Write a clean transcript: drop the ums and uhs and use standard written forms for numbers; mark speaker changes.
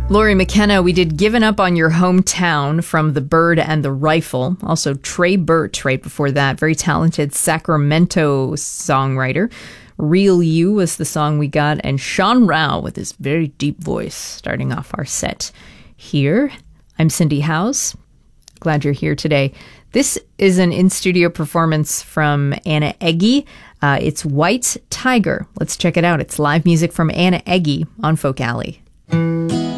Speaker 1: Lori McKenna, we did Given Up on Your Hometown from The Bird and the Rifle. Also, Trey Burch right before that. Very talented Sacramento songwriter. Real You was the song we got. And Sean Rao with his very deep voice starting off our set here. I'm Cindy Howes. Glad you're here today. This is an in-studio performance from Anna Eggy. It's White Tiger. Let's check it out. It's live music from Anna Eggy on Folk Alley.